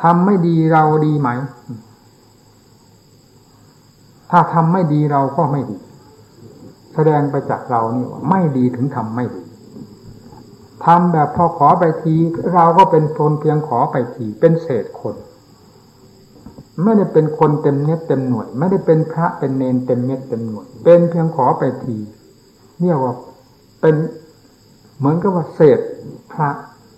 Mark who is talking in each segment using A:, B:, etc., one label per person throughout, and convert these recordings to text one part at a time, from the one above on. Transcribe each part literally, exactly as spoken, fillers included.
A: ทำไม่ดีเราดีไหมถ้าทำไม่ดีเราก็ไม่ดีแสดงไปจากเรานี่ว่าไม่ดีถึงทำไม่ดีทำแบบพอขอไปทีเราก็เป็นคนเพียงขอไปทีเป็นเศษคนไม่ได้เป็นคนเต็มเม็ดเต็มหน่วยไม่ได้เป็นพระเป็นเนนเต็มเม็ดเต็มหน่วยเป็นเพียงขอไปทีเรียกว่าเป็นเหมือนกับว่าเศษพระ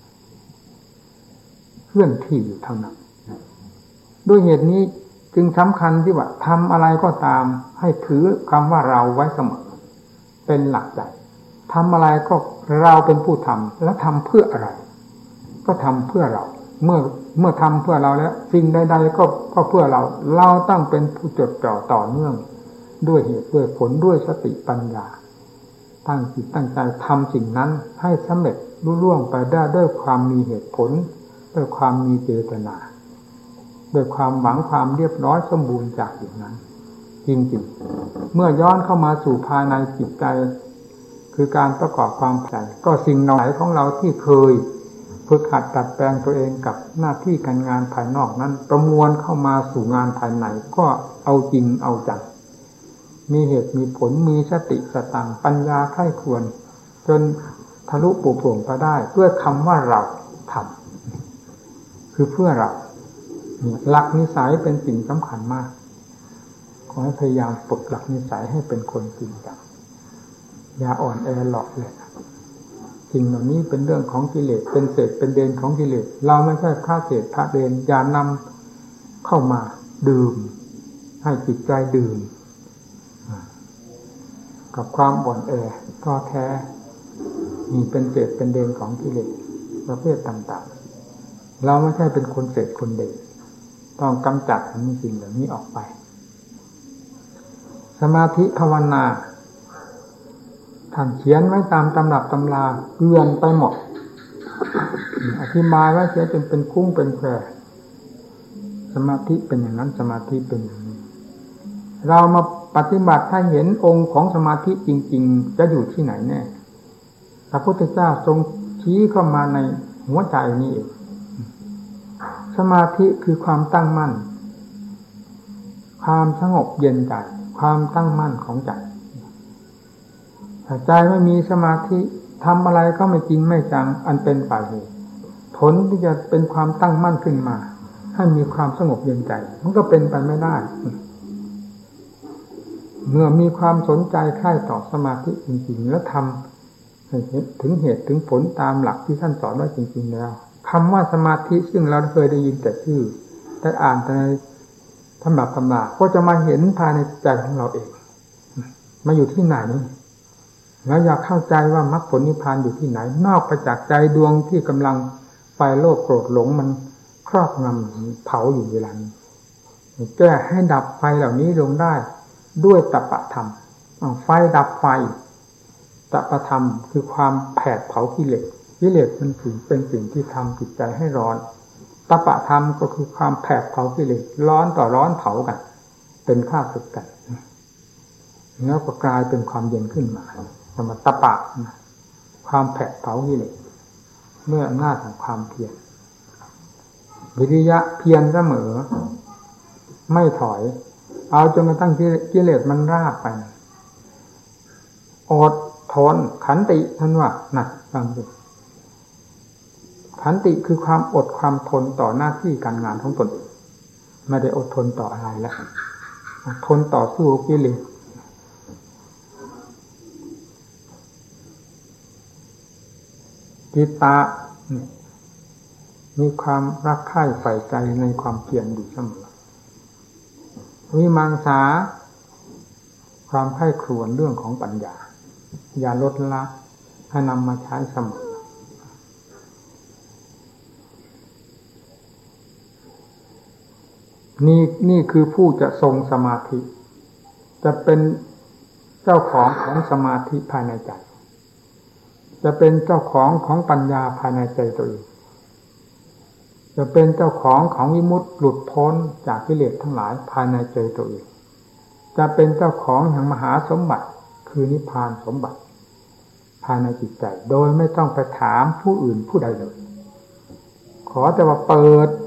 A: เคลื่อนที่อยู่เท่านั้นด้วยเหตุนี้จึงสำคัญที่ว่าทำอะไรก็ตามให้ถือคำว่าเราไว้เสมอเป็นหลักใจทำอะไรก็เราเป็นผู้ทำแล้วทำเพื่ออะไรก็ทำเพื่อเราเมื่อเมื่อทำเพื่อเราแล้วสิ่งใดๆก็ก็เพื่อเราเราต้องเป็นผู้จดจ่อต่อเนื่องด้วยเหตุด้วยผลด้วยสติปัญญาตั้งจิตตั้งใจทำสิ่งนั้นให้สำเร็จลุล่วงไปได้ด้วยความมีเหตุผลด้วยความมีเจตนาด้วยความหวังความเรียบร้อยสมบูรณ์จากอย่างนั้นจริงๆเมื่อย้อนเข้ามาสู่ภายในจิตใจคือการประกอบความใจก็สิ่งไหนของเราที่เคยฝึกหัดดัดแปลงตัวเองกับหน้าที่การงานภายนอกนั้นประมวลเข้ามาสู่งานภายในก็เอาจริงเอาจังมีเหตุมีผลมีสติสตังปัญญาไข้ควรจนทะลุปูโปร่งไปได้เพื่อคำว่าเราทำคือเพื่อเราหลักนิสัยเป็นสิ่งสำคัญมากขอให้พยายามฝึกหลักนิสัยให้เป็นคนจริงจังอย่าอ่อนแอหลอกเลยสิ่งเหล่านี้เป็นเรื่องของกิเลสเป็นเศษเป็นเดนของกิเลสเราไม่ใช่พระเศษพระเดนอย่านำเข้ามาดื่มให้จิตใจดื่มกับความอ่อนแอท้อแท้นี่เป็นเศษเป็นเดนของกิเลสประเภทต่างๆเราไม่ใช่เป็นคนเศษคนเดนต้องกำจัดสิ่งเหล่านี้ออกไปสมาธิภาวนาท่านเขียนไว้ตามตำรับตำราเกลื่อนไปหมดอธิบายไว้เสียจนเป็นคุ้งเป็นแควสมาธิเป็นอย่างนั้นสมาธิเป็นอย่างนี้เรามาปฏิบัติถ้าเห็นองค์ของสมาธิจริงๆจะอยู่ที่ไหนแน่พระพุทธเจ้าทรงชี้เข้ามาในหัวใจนี้เองสมาธิคือความตั้งมั่นความสงบเย็นใจความตั้งมั่นของใจถ้าใจไม่มีสมาธิทำอะไรก็ไม่จริงไม่จังอันเป็นป่าเหตุผลที่จะเป็นความตั้งมั่นขึ้นมาให้มีความสงบเย็นใจมันก็เป็นไปไม่ได้เมื่อมีความสนใจใคร่ต่อสมาธิจริงๆแล้วทำถึงเหตุถึงผลตามหลักที่ท่านสอนไว้จริงๆแล้วคำว่าสมาธิซึ่งเราเคยได้ยินแต่ชื่อได้อ่านแต่ในตำรับตำราก็จะมาเห็นภายในใจของเราเองมาอยู่ที่ไหนแล้วอยากเข้าใจว่ามรรคผลนิพพานอยู่ที่ไหนนอกไปจากใจดวงที่กำลังไฟโลภโกรธหลงมันครอบงำเผาอยู่เวลานี้แก้ให้ดับไฟเหล่านี้ลงได้ด้วยตปะธรรมไฟดับไฟตปะธรรมคือความแผดเผากิเลสกิเลสมันถึงเป็นสิ่งที่ทำจิตใจให้ร้อนตปะธรรมก็คือความแผดเผากิเลสร้อนต่อร้อนเผากันเป็นข้าศึกกันแล้วก็กลายเป็นความเย็นขึ้นมาสมตปะความแผดเผากิเลสเมื่ออำนาจของความเพียรวิริยะเพียรเสมอไม่ถอยเอาจนกระทั่งกิเลสมันราบไปอดทนขันติท่านว่าหนักฟังดูขันติคือความอดความทนต่อหน้าที่การงานของตนไม่ได้อดทนต่ออะไรแล้วอดทนต่อสู้กิเลสจิตตะมีความรักใคร่ใฝ่ใจในความเพียรอยู่เสมอวิมังสาความใคร่ครวญเรื่องของปัญญาอย่าลดละให้นำมาใช้เสมอนี่นี่คือผู้จะทรงสมาธิจะเป็นเจ้าของของสมาธิภายในใจจะเป็นเจ้าของของปัญญาภายในใจตัวเองจะเป็นเจ้าของของวิมุตติหลุดพ้นจากกิเลสทั้งหลายภายในใจตัวเองจะเป็นเจ้าของแห่งมหาสมบัติคือนิพพานสมบัติภายในจิตใจโดยไม่ต้องไปถามผู้อื่นผู้ใดเลยขอแต่ว่าเปิด